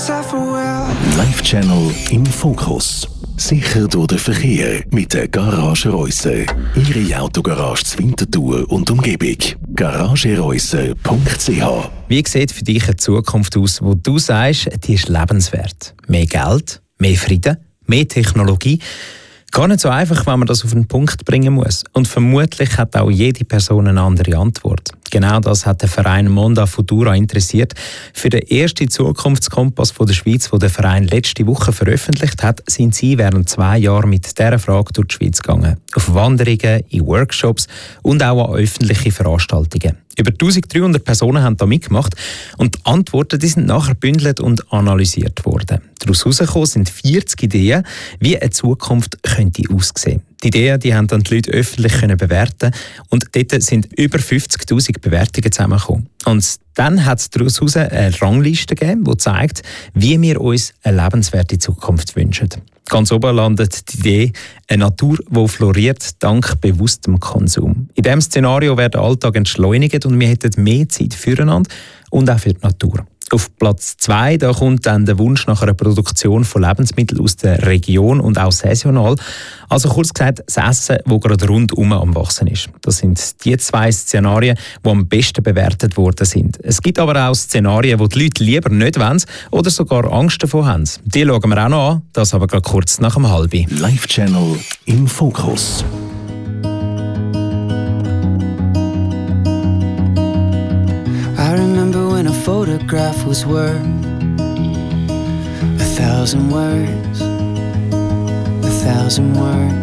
Live-Channel im Fokus. Sicher durch den Verkehr mit der Garage Reuse. Ihre Autogarage zur Winterthur und Umgebung. garagereuse.ch. Wie sieht für dich eine Zukunft aus, wo du sagst, die ist lebenswert? Mehr Geld, mehr Frieden, mehr Technologie? Gar nicht so einfach, wenn man das auf den Punkt bringen muss. Und vermutlich hat auch jede Person eine andere Antwort. Genau das hat der Verein Monda Futura interessiert. Für den ersten Zukunftskompass der Schweiz, den der Verein letzte Woche veröffentlicht hat, sind sie während 2 Jahren mit dieser Frage durch die Schweiz gegangen. Auf Wanderungen, in Workshops und auch an öffentliche Veranstaltungen. Über 1300 Personen haben da mitgemacht und die Antworten die sind nachher gebündelt und analysiert worden. Daraus herausgekommen sind 40 Ideen, wie eine Zukunft könnte aussehen. Die Ideen die haben dann die Leute öffentlich bewerten und dort sind über 50'000 Bewertungen zusammengekommen. Und dann hat es daraus heraus eine Rangliste gegeben, die zeigt, wie wir uns eine lebenswerte Zukunft wünschen. Ganz oben landet die Idee, eine Natur, die floriert dank bewusstem Konsum. In diesem Szenario wäre der Alltag entschleunigt und wir hätten mehr Zeit füreinander und auch für die Natur. Auf Platz 2 da kommt dann der Wunsch nach einer Produktion von Lebensmitteln aus der Region und auch saisonal. Also kurz gesagt, das Essen, das gerade rundum am Wachsen ist. Das sind die 2 Szenarien, die am besten bewertet worden sind. Es gibt aber auch Szenarien, die die Leute lieber nicht wollen oder sogar Angst davor haben. Die schauen wir auch noch an, das aber gerade kurz nach dem Halbi. Live-Channel im Fokus. I remember when a photograph was worth 1,000 words, 1,000 words.